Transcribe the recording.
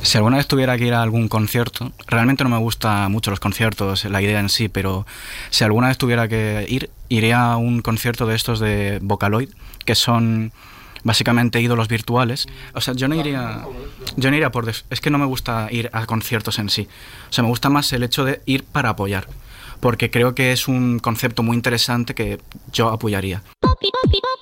Si alguna vez tuviera que ir a algún concierto, realmente no me gustan mucho los conciertos, la idea en sí, pero si alguna vez tuviera que ir, iría a un concierto de estos de Vocaloid, que son básicamente ídolos virtuales. O sea, yo no iría es que no me gusta ir a conciertos en sí. O sea, me gusta más el hecho de ir para apoyar, porque creo que es un concepto muy interesante que yo apoyaría.